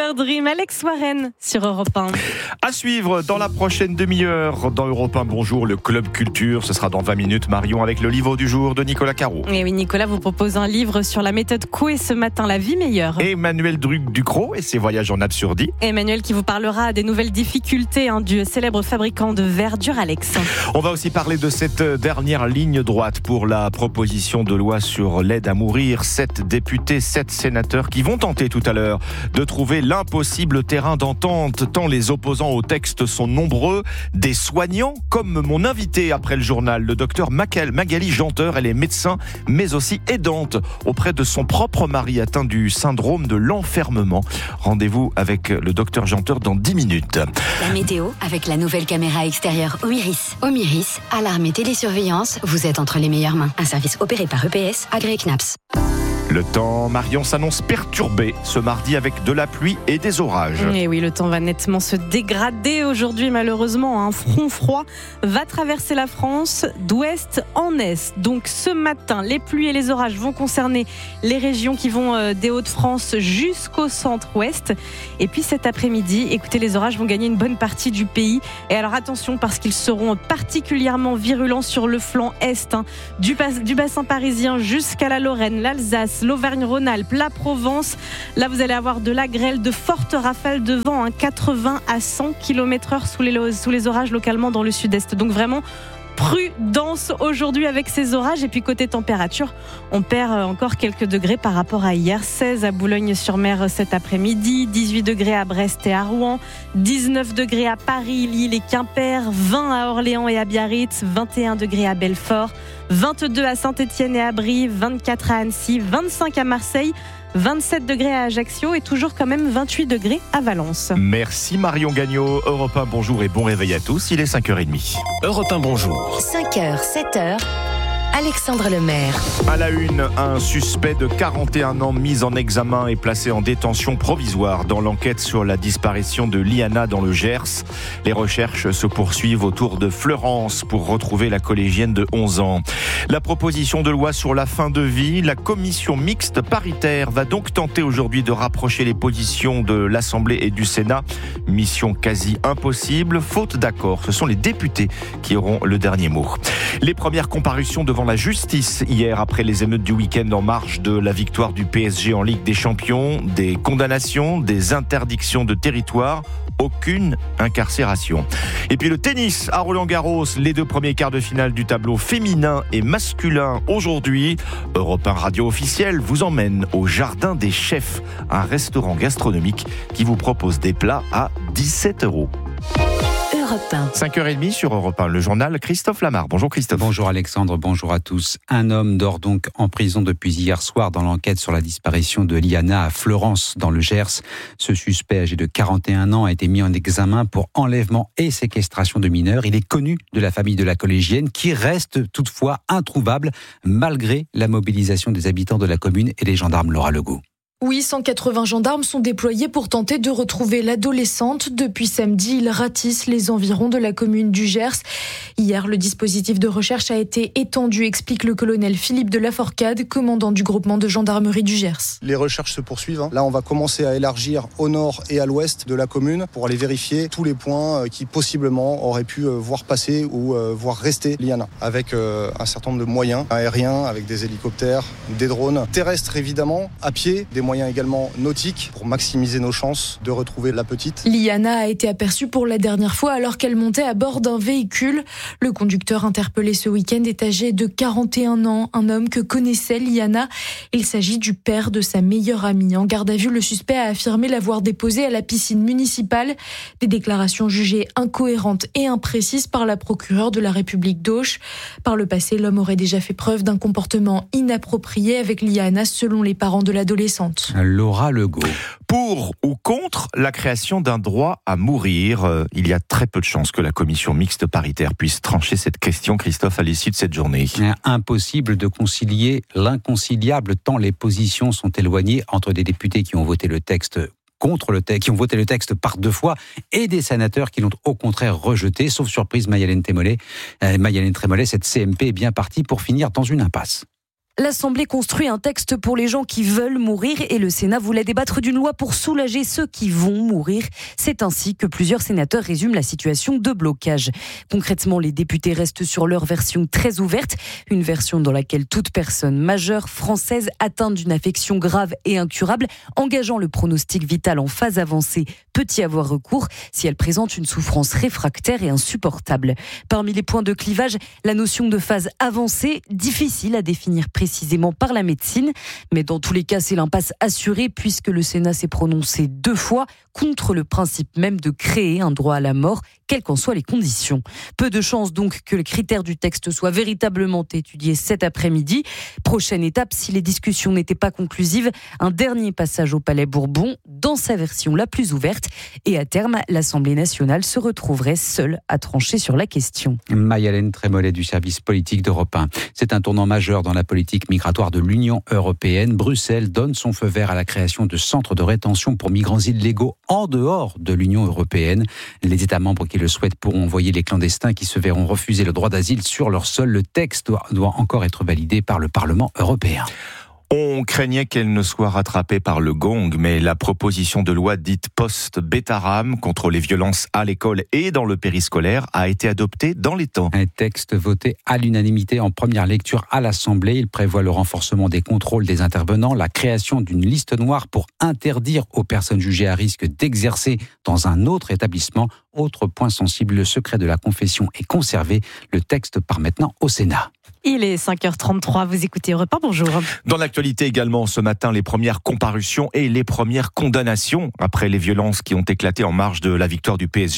Fever Dream, Alex Warren sur Europe 1. À suivre dans la prochaine demi-heure dans Europe 1 Bonjour, le Club Culture. Ce sera dans 20 minutes, Marion, avec le livre du jour de Nicolas Caro. Et oui, Nicolas vous propose un livre sur la méthode Coué ce matin, La vie meilleure. Emmanuel Ducrot et ses voyages en absurdie. Emmanuel qui vous parlera des nouvelles difficultés du célèbre fabricant de verre Duralex. On va aussi parler de cette dernière ligne droite pour la proposition de loi sur l'aide à mourir. 7 députés, 7 sénateurs qui vont tenter tout à l'heure de trouver l'impossible terrain d'entente, tant les opposants au texte sont nombreux. Des soignants, comme mon invité après le journal, le docteur Magali Janteur. Elle est médecin, mais aussi aidante auprès de son propre mari atteint du syndrome de l'enfermement. Rendez-vous avec le docteur Janteur dans 10 minutes. La météo avec la nouvelle caméra extérieure Omiris. Omiris, alarme et télésurveillance, vous êtes entre les meilleures mains. Un service opéré par EPS, agréé CNAPS. Le temps, Marion, s'annonce perturbé ce mardi avec de la pluie et des orages. Et oui, le temps va nettement se dégrader aujourd'hui, malheureusement. Un front froid va traverser la France d'ouest en est. Donc ce matin, les pluies et les orages vont concerner les régions qui vont des Hauts-de-France jusqu'au centre-ouest. Et puis cet après-midi, écoutez, les orages vont gagner une bonne partie du pays. Et alors attention, parce qu'ils seront particulièrement virulents sur le flanc est, du bassin parisien jusqu'à la Lorraine, l'Alsace, l'Auvergne-Rhône-Alpes, la Provence. Là, vous allez avoir de la grêle, de fortes rafales de vent, 80 à 100 km/h sous les orages localement dans le sud-est. Donc vraiment, prudence aujourd'hui avec ces orages. Et puis côté température, on perd encore quelques degrés par rapport à hier. 16 à Boulogne-sur-Mer cet après-midi, 18 degrés à Brest et à Rouen, 19 degrés à Paris, Lille et Quimper, 20 à Orléans et à Biarritz, 21 degrés à Belfort, 22 à Saint-Étienne et à Brie, 24 à Annecy, 25 à Marseille, 27 degrés à Ajaccio et toujours quand même 28 degrés à Valence. Merci Marion Gagnon. Europe 1 Bonjour et bon réveil à tous. Il est 5h30. Europe 1 Bonjour. 5h, 7h, Alexandre Lemaire. À la une, un suspect de 41 ans mis en examen et placé en détention provisoire dans l'enquête sur la disparition de Liana dans le Gers. Les recherches se poursuivent autour de Fleurance pour retrouver la collégienne de 11 ans. La proposition de loi sur la fin de vie, la commission mixte paritaire va donc tenter aujourd'hui de rapprocher les positions de l'Assemblée et du Sénat. Mission quasi impossible, faute d'accord. Ce sont les députés qui auront le dernier mot. Les premières comparutions devant la justice hier après les émeutes du week-end en marge de la victoire du PSG en Ligue des Champions, des condamnations, des interdictions de territoire, aucune incarcération. Et puis le tennis à Roland-Garros, les 2 premiers quarts de finale du tableau féminin et masculin aujourd'hui. Europe 1 Radio officielle vous emmène au Jardin des Chefs, un restaurant gastronomique qui vous propose des plats à 17 €. 5h30 sur Europe 1, le journal Christophe Lamar. Bonjour Christophe. Bonjour Alexandre, bonjour à tous. Un homme dort donc en prison depuis hier soir dans l'enquête sur la disparition de Liana à Fleurance dans le Gers. Ce suspect âgé de 41 ans a été mis en examen pour enlèvement et séquestration de mineurs. Il est connu de la famille de la collégienne qui reste toutefois introuvable malgré la mobilisation des habitants de la commune et des gendarmes. Laura Legault. Oui, 180 gendarmes sont déployés pour tenter de retrouver l'adolescente. Depuis samedi, ils ratissent les environs de la commune du Gers. Hier, le dispositif de recherche a été étendu, explique le colonel Philippe de Laforcade, commandant du groupement de gendarmerie du Gers. Les recherches se poursuivent. Là, on va commencer à élargir au nord et à l'ouest de la commune pour aller vérifier tous les points qui possiblement auraient pu voir passer ou voir rester Liana. Avec un certain nombre de moyens aériens, avec des hélicoptères, des drones, terrestres évidemment, à pied, des moyens également nautiques pour maximiser nos chances de retrouver la petite. Liana a été aperçue pour la dernière fois alors qu'elle montait à bord d'un véhicule. Le conducteur interpellé ce week-end est âgé de 41 ans, un homme que connaissait Liana. Il s'agit du père de sa meilleure amie. En garde à vue, le suspect a affirmé l'avoir déposée à la piscine municipale. Des déclarations jugées incohérentes et imprécises par la procureure de la République d'Auch. Par le passé, l'homme aurait déjà fait preuve d'un comportement inapproprié avec Liana selon les parents de l'adolescente. Laura Legault. Pour ou contre la création d'un droit à mourir, il y a très peu de chances que la commission mixte paritaire puisse trancher cette question, Christophe, à l'issue de cette journée. Impossible de concilier l'inconciliable tant les positions sont éloignées entre des députés qui ont voté le texte qui ont voté le texte par 2 fois et des sénateurs qui l'ont au contraire rejeté. Sauf surprise, Mayalène Trémollet, cette CMP est bien partie pour finir dans une impasse. L'Assemblée construit un texte pour les gens qui veulent mourir et le Sénat voulait débattre d'une loi pour soulager ceux qui vont mourir. C'est ainsi que plusieurs sénateurs résument la situation de blocage. Concrètement, les députés restent sur leur version très ouverte, une version dans laquelle toute personne majeure française atteinte d'une affection grave et incurable, engageant le pronostic vital en phase avancée, peut y avoir recours si elle présente une souffrance réfractaire et insupportable. Parmi les points de clivage, la notion de phase avancée, difficile à définir précisément par la médecine, mais dans tous les cas, c'est l'impasse assurée puisque le Sénat s'est prononcé 2 fois contre le principe même de créer un droit à la mort, quelles qu'en soient les conditions. Peu de chance donc que le critère du texte soit véritablement étudié cet après-midi. Prochaine étape, si les discussions n'étaient pas conclusives, un dernier passage au Palais Bourbon dans sa version la plus ouverte et à terme, l'Assemblée nationale se retrouverait seule à trancher sur la question. Maï-Hélène Trémollet du service politique d'Europe 1. C'est un tournant majeur dans la politique migratoire de l'Union européenne. Bruxelles donne son feu vert à la création de centres de rétention pour migrants illégaux en dehors de l'Union européenne. Les États membres qui le souhaitent pourront envoyer les clandestins qui se verront refuser le droit d'asile sur leur sol. Le texte doit encore être validé par le Parlement européen. On craignait qu'elle ne soit rattrapée par le gong, mais la proposition de loi dite post-Bétaram contre les violences à l'école et dans le périscolaire a été adoptée dans les temps. Un texte voté à l'unanimité en première lecture à l'Assemblée. Il prévoit le renforcement des contrôles des intervenants, la création d'une liste noire pour interdire aux personnes jugées à risque d'exercer dans un autre établissement. Autre point sensible, le secret de la confession est conservé. Le texte part maintenant au Sénat. Il est 5h33, vous écoutez Europe 1, bonjour. Dans l'actualité également, ce matin, les premières comparutions et les premières condamnations après les violences qui ont éclaté en marge de la victoire du PSG.